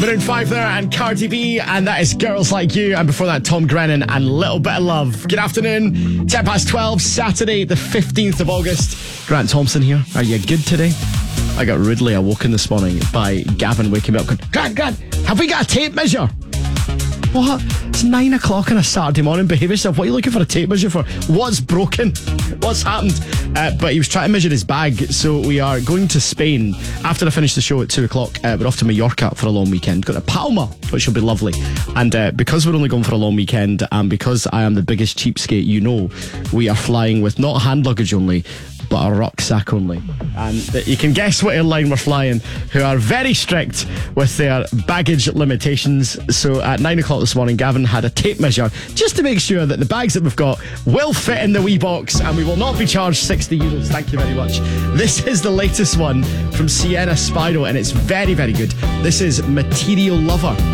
Maroon 5 there and Cardi B, and that is Girls Like You. And before that, Tom Grennan and Little Bit of Love. Good afternoon, 10 past 12, Saturday the 15th of August. Grant Thompson here. Are you good today? I got rudely awoken this morning by Gavin waking me up going, Grant, have we got a tape measure? What? It's 9 o'clock on a Saturday morning. Behave yourself. What are you looking for a tape measure for? What's broken? What's happened? But he was trying to measure his bag. So we are going to Spain after I finish the show at 2 o'clock. We're off to Mallorca for a long weekend. Got to Palma, which will be lovely. And because we're only going for a long weekend, and because I am the biggest cheapskate you know, we are flying with not hand luggage only, but a rucksack only. And you can guess what airline we're flying, who are very strict with their baggage limitations. So at 9 o'clock this morning, Gavin had a tape measure just to make sure that the bags that we've got will fit in the wee box, and we will not be charged €60. Thank you very much. This is the latest one from Sienna Spiro, and it's very, very good. This is Material Lover.